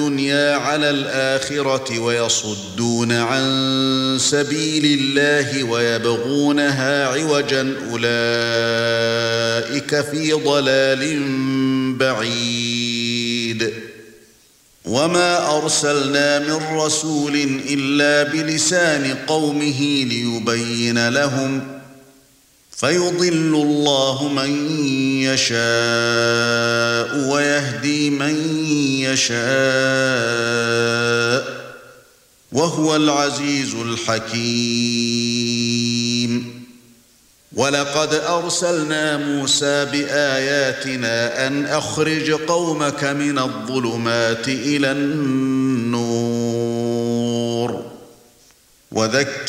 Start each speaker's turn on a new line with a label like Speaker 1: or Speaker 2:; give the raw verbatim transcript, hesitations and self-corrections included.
Speaker 1: الدنيا على الآخرة ويصدون عن سبيل الله ويبغونها عوجا أولئك في ضلال بعيد وما أرسلنا من رسول إلا بلسان قومه ليبين لهم فيضل الله من يشاء ويهدي من يشاء وهو العزيز الحكيم ولقد أرسلنا موسى بآياتنا أن أخرج قومك من الظلمات إلى النور وذكر